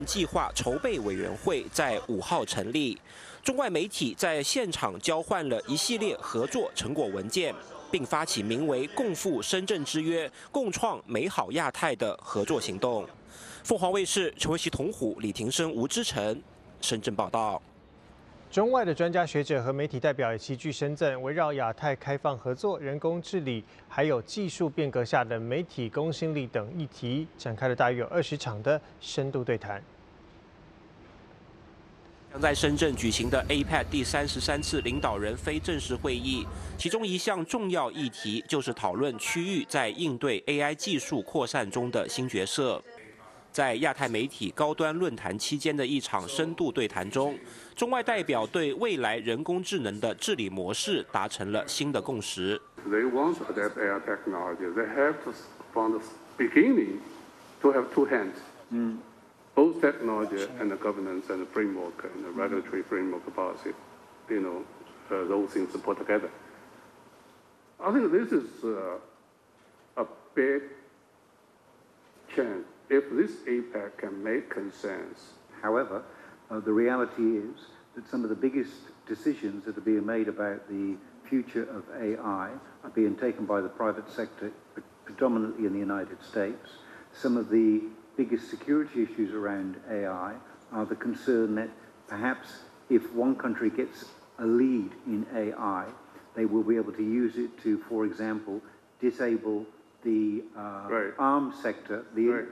计划筹备委员会在5号成立，中外媒体在现场交换了一系列合作成果文件，并发起名为“共赴深圳之约，共创美好亚太”的合作行动。凤凰卫视陈维熙、童虎、李庭生、吴之成，深圳报道。 中外的专家学者和媒体代表也齐聚深圳，围绕亚太开放合作、人工治理，还有技术变革下的媒体公信力等议题，展开了大约有20场的深度对谈。 将在深圳举行的 APEC 第33次领导人非正式会议，其中一项重要议题就是讨论区域在应对 AI 技术扩散中的新角色。在亚太媒体高端论坛期间的一场深度对谈中，中外代表对未来人工智能的治理模式达成了新的共识。 They want to adapt AI technology. They have to, from the beginning, to have two hands. Both technology and the governance and the framework and the regulatory framework policy, those things put together. I think this is a big chance if this APEC can make consensus. However, the reality is that some of the biggest decisions that are being made about the future of AI are being taken by the private sector, predominantly in the United States. Some of the biggest security issues around AI are the concern that perhaps if one country gets a lead in AI, they will be able to use it to, for example, disable the arms sector,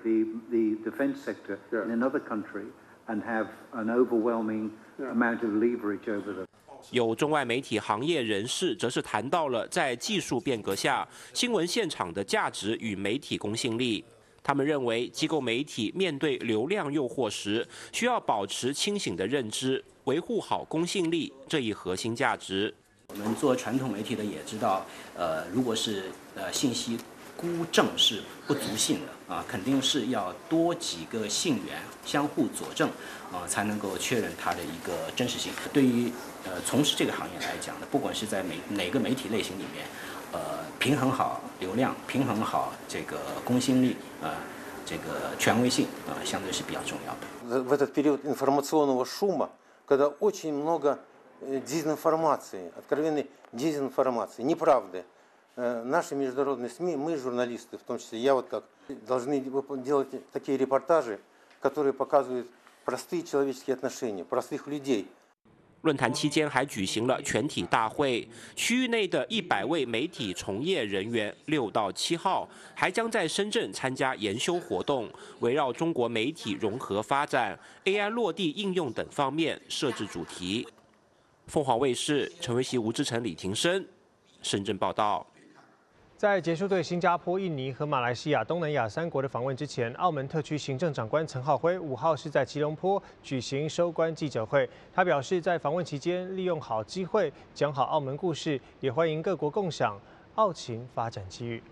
the defense sector in another country, and have an overwhelming amount of leverage over them. 有中外媒体行业人士则是谈到了在技术变革下新闻现场的价值与媒体公信力。他们认为，机构媒体面对流量诱惑时，需要保持清醒的认知，维护好公信力这一核心价值。 我们做传统媒体的也知道，如果是信息孤证是不足信的啊，肯定是要多几个信源相互佐证啊，才能够确认它的一个真实性。对于从事这个行业来讲呢，不管是在哪个媒体类型里面，平衡好流量，平衡好这个公信力这个权威性相对是比较重要的。 В этот период информационного шума, когда очень много дезинформации, откровенной дезинформации, неправды. Наши международные СМИ, мы, журналисты, в том числе я как, должны делать такие репортажи, которые показывают простые человеческие отношения, простых людей. 论坛期间还举行了全体大会，区域内的100位媒体从业人员6到7号还将在深圳参加研修活动，围绕中国媒体融合发展、AI 落地应用等方面设置主题。凤凰卫视陈维熙、吴志成、李庭生，深圳报道。 在结束对新加坡、印尼和马来西亚东南亚3国的访问之前，澳门特区行政长官陈浩辉5号是在吉隆坡举行收官记者会。他表示，在访问期间利用好机会讲好澳门故事，也欢迎各国共享澳勤发展机遇。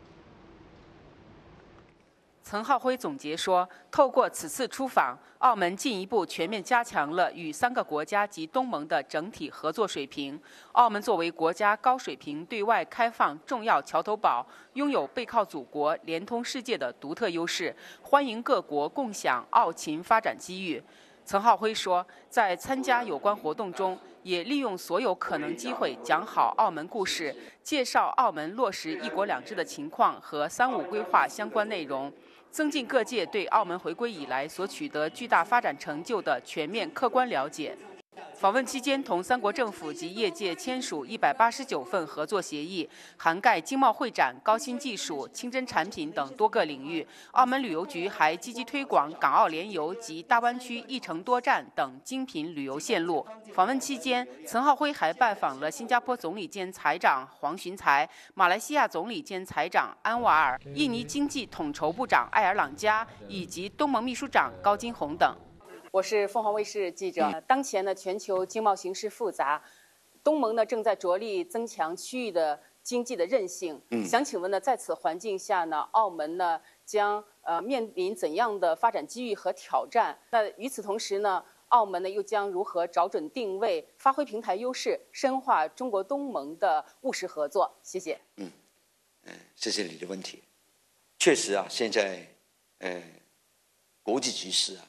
陈浩辉总结说，透过此次出访，澳门进一步全面加强了与3个国家及东盟的整体合作水平。澳门作为国家高水平对外开放重要桥头堡，拥有背靠祖国、连通世界的独特优势，欢迎各国共享澳勤发展机遇。陈浩辉说，在参加有关活动中，也利用所有可能机会讲好澳门故事，介绍澳门落实“一国两制”的情况和“3·5”规划相关内容。增进各界对澳门回归以来所取得巨大发展成就的全面客观了解。访问期间，同3国政府及业界签署189份合作协议，涵盖经贸会展、高新技术、清真产品等多个领域。澳门旅游局还积极推广港澳联游及大湾区一城多站等精品旅游线路。访问期间，陈浩辉还拜访了新加坡总理兼财长黄循财、马来西亚总理兼财长安瓦尔、印尼经济统筹部长艾尔朗加以及东盟秘书长高金红等。我是凤凰卫视记者。当前呢，全球经贸形势复杂，东盟呢正在着力增强区域的经济的韧性。想请问呢，在此环境下呢，澳门呢将面临怎样的发展机遇和挑战？那与此同时呢，澳门呢又将如何找准定位，发挥平台优势，深化中国东盟的务实合作？谢谢。 谢谢你的问题。确实啊，现在国际局势啊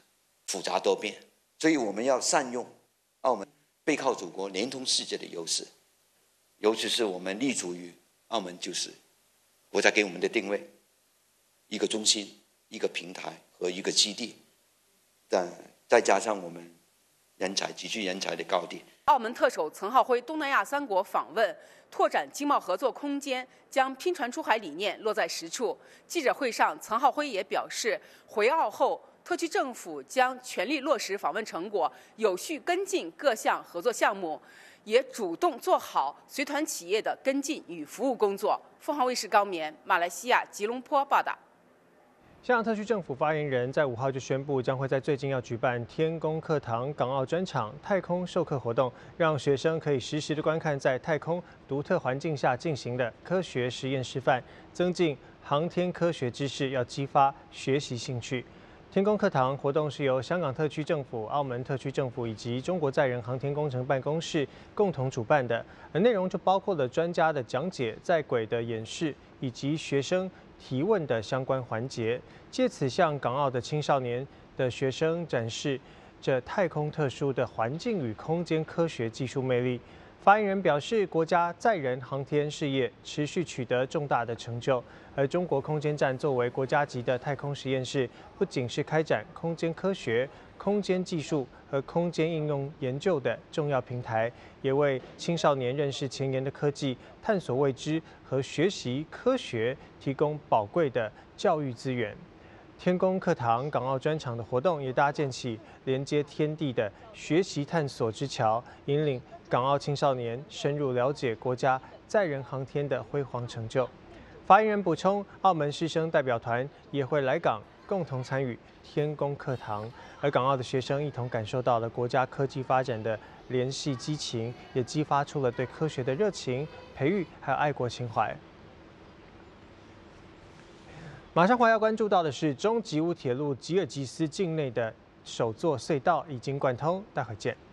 复杂多变，所以我们要善用澳门背靠祖国、连通世界的优势，尤其是我们立足于澳门，就是国家给我们的定位，一个中心、一个平台和一个基地，再加上我们极具人才的高地。 澳门特首岑浩辉东南亚3国访问，拓展经贸合作空间，将拼船出海理念落在实处。记者会上，岑浩辉也表示，回澳后，特区政府将全力落实访问成果，有序跟进各项合作项目，也主动做好随团企业的跟进与服务工作。凤凰卫视高棉，马来西亚吉隆坡报道。 香港特区政府发言人在5号就宣布，将会在最近要举办天宫课堂港澳专场太空授课活动，让学生可以实时的观看在太空独特环境下进行的科学实验示范，增进航天科学知识，要激发学习兴趣。天宫课堂活动是由香港特区政府、澳门特区政府以及中国载人航天工程办公室共同主办的，而内容就包括了专家的讲解、在轨的演示以及学生提问的相关环节，借此向港澳的青少年的学生展示这太空特殊的环境与空间科学技术魅力。发言人表示，国家载人航天事业持续取得重大的成就，而中国空间站作为国家级的太空实验室，不仅是开展空间科学、空间技术和空间应用研究的重要平台，也为青少年认识前沿的科技、探索未知和学习科学提供宝贵的教育资源。天宫课堂港澳专场的活动也搭建起连接天地的学习探索之桥，引领港澳青少年深入了解国家载人航天的辉煌成就。发言人补充，澳门师生代表团也会来港共同参与天宫课堂，而港澳的学生一同感受到了国家科技发展的联系激情，也激发出了对科学的热情、培育还有爱国情怀。马上还要关注到的是，中吉乌铁路吉尔吉斯境内的首座隧道已经贯通，待会见。